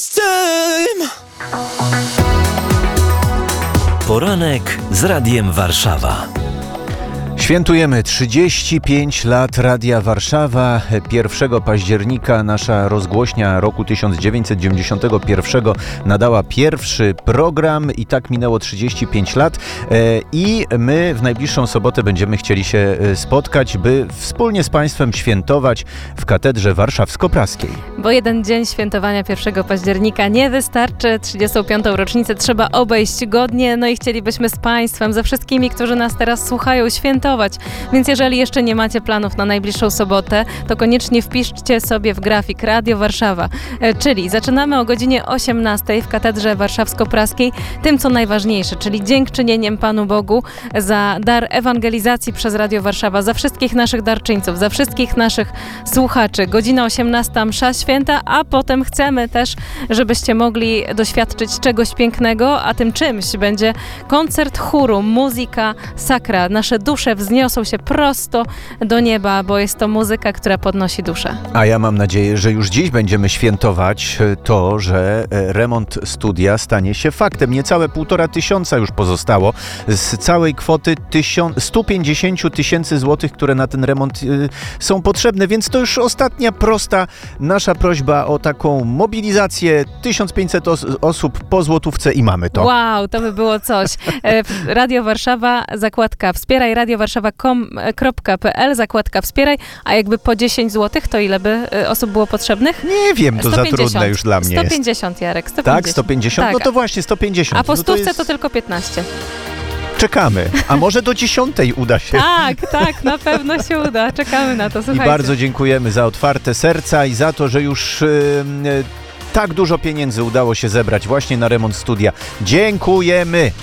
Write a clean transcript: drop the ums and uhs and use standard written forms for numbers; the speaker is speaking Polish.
Poranek z Radiem Warszawa. Świętujemy 35 lat Radia Warszawa. 1 października nasza rozgłośnia roku 1991 nadała pierwszy program i tak minęło 35 lat. I my w najbliższą sobotę będziemy chcieli się spotkać, by wspólnie z Państwem świętować w Katedrze Warszawsko-Praskiej. Bo jeden dzień świętowania 1 października nie wystarczy, 35. rocznicę trzeba obejść godnie, no i chcielibyśmy z Państwem, ze wszystkimi, którzy nas teraz słuchają, świętować. Więc jeżeli jeszcze nie macie planów na najbliższą sobotę, to koniecznie wpiszcie sobie w grafik Radio Warszawa. Czyli zaczynamy o godzinie 18 w Katedrze Warszawsko-Praskiej tym, co najważniejsze, czyli dziękczynieniem Panu Bogu za dar ewangelizacji przez Radio Warszawa, za wszystkich naszych darczyńców, za wszystkich naszych słuchaczy. Godzina 18 msza święta, a potem chcemy też, żebyście mogli doświadczyć czegoś pięknego, a tym czymś będzie koncert chóru, muzyka sacra. Nasze dusze wzniosą się prosto do nieba, bo jest to muzyka, która podnosi duszę. A ja mam nadzieję, że już dziś będziemy świętować to, że remont studia stanie się faktem. Niecałe 1500 już pozostało z całej kwoty 150 tysięcy złotych, które na ten remont są potrzebne, więc to już ostatnia prosta nasza prośba o taką mobilizację. 1500 osób po złotówce i mamy to. Wow, to by było coś. Radio Warszawa, zakładka wspieraj, radiowarszawa.com.pl, zakładka wspieraj, a jakby po 10 zł, to ile by osób było potrzebnych? Nie wiem, to 150. za trudne już dla mnie 150, jest. Jarek, 150. Tak, 150? Tak. No to właśnie 150. A po no to stówce to tylko 15. Czekamy. A może do 10 uda się. Tak, na pewno się uda. Czekamy na to, słuchajcie. I bardzo dziękujemy za otwarte serca i za to, że już tak dużo pieniędzy udało się zebrać właśnie na remont studia. Dziękujemy!